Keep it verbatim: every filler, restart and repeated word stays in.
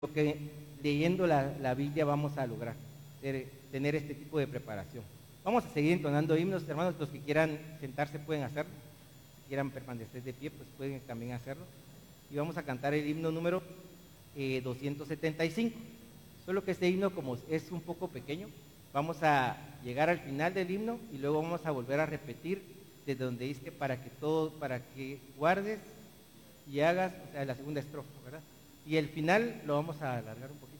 lo que leyendo la, la Biblia vamos a lograr, ser, tener este tipo de preparación. Vamos a seguir entonando himnos, hermanos, los que quieran sentarse pueden hacerlo, si quieran permanecer de pie, pues pueden también hacerlo. Y vamos a cantar el himno número eh, doscientos setenta y cinco. Solo que este himno, como es un poco pequeño, vamos a llegar al final del himno y luego vamos a volver a repetir desde donde dice para que todo, para que guardes y hagas, o sea, la segunda estrofa, ¿verdad? Y el final lo vamos a alargar un poquito.